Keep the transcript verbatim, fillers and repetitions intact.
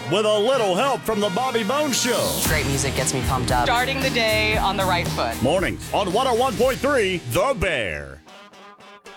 with a little help from the Bobby Bones Show. Great music gets me pumped up. Starting the day on the right foot. Mornings on one oh one point three The Bear.